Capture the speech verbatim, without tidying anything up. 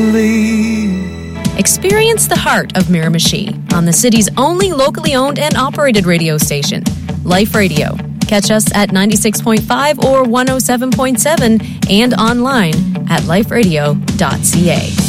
Experience the heart of Miramichi on the city's only locally owned and operated radio station, Life Radio. Catch us at ninety-six point five or one oh seven point seven and online at life radio dot c a.